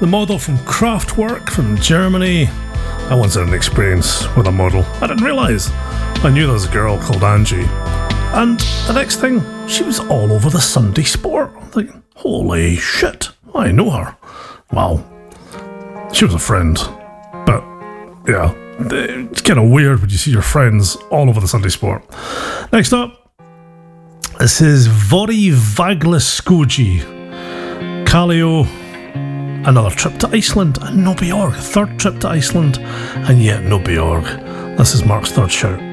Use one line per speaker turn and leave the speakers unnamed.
The model from Kraftwerk from Germany. I once had an experience with a model. I didn't realise. I knew there was a girl called Angie. And the next thing, she was all over the Sunday Sport. Like, holy shit, I know her. Wow. She was a friend. But, yeah, it's kind of weird when you see your friends all over the Sunday Sport. Next up, this is Vori Vaglaskoji. Kaleo. Another trip to Iceland and no Bjorg. Third trip to Iceland and yet no Bjorg. This is Mark's third shout.